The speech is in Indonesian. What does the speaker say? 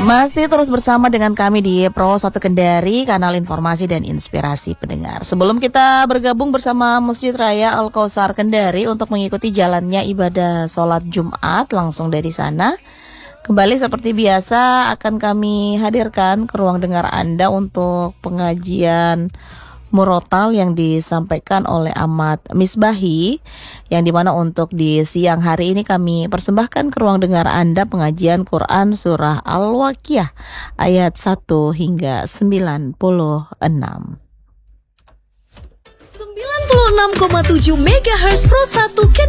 Masih terus bersama dengan kami di Pro 1 Kendari, kanal informasi dan inspirasi pendengar. Sebelum kita bergabung bersama Masjid Raya Al-Kausar Kendari untuk mengikuti jalannya ibadah sholat Jumat langsung dari sana, kembali seperti biasa akan kami hadirkan ke ruang dengar Anda untuk pengajian murotal yang disampaikan oleh Ahmad Misbahi, yang dimana untuk di siang hari ini kami persembahkan ke ruang dengar Anda pengajian Quran Surah Al-Waqiah ayat 1 hingga 96. 96,7 MHz Pro 1 Kendari.